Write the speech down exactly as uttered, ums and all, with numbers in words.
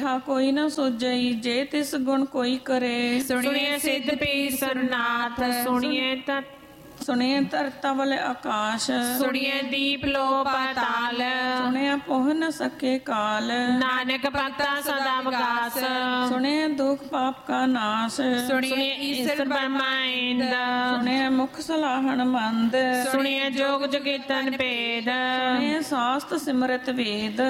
ਹਾ ਕੋਈ ਨਾ ਸੋਜਈ ਜੇ ਤਿਸ ਗੁਣ ਕੋਈ ਕਰੇ। ਸੁਣੀਏ ਸਿੱਧ ਪੀਰ ਸਰਨਾਥ, ਸੁਣੀਏ ਤਤ ਸੁਣਿਐ ਧਰਤਵਲ ਆਕਾਸ਼, ਸੁਣੀਏ ਦੀਪ ਲੋ ਪਾਤਾਲ। ਸੁਣਿਐ ਪੋਹ ਨ ਸਕੇ ਕਾਲ, ਨਾਨਕ ਭਗਤਾ ਸਦਾ ਵਿਗਾਸ। ਸੁਣਿਐ ਦੁਖ ਪਾਪ ਕਾ ਨਾਸ, ਸੁਣੀਏ ਈਸ਼ਰ ਬ੍ਰਹਮਾ ਇੰਦ। ਸੁਣਿਐ ਮੁਖ ਸਲਾਹਣ ਮੰਦ, ਸੁਣੀਏ ਜੋਗ ਜਗੀਤਨ ਭੇਦ। ਸੁਣਿਐ ਸਾਸਤ ਸਿਮਰਤ ਵੇਦ।